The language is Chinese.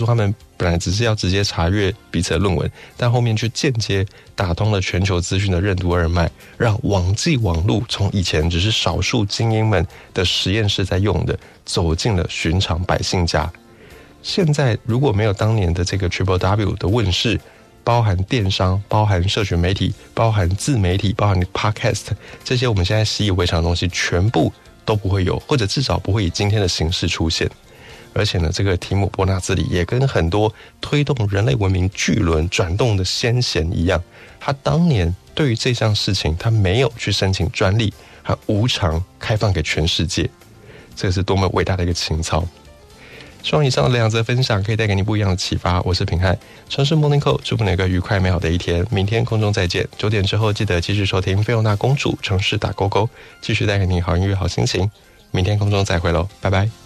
说他们本来只是要直接查阅彼此的论文，但后面却间接打通了全球资讯的任督二脉，让网际网路从以前只是少数精英们的实验室在用的，走进了寻常百姓家。现在如果没有当年的这个 TripleW 的问世，包含电商，包含社群媒体，包含自媒体，包含 Podcast， 这些我们现在习以为常的东西全部都不会有，或者至少不会以今天的形式出现。而且呢，这个提姆·伯纳兹里也跟很多推动人类文明巨轮转动的先贤一样，他当年对于这项事情他没有去申请专利，他无偿开放给全世界，这是多么伟大的一个情操。希望以上的两则分享可以带给你不一样的启发。我是品翰，城市 Morning Call， 祝福你有个愉快美好的一天。明天空中再见，9点之后记得继续收听菲欧娜公主城市打勾勾，继续带给你好音乐好心情。明天空中再会喽，拜拜。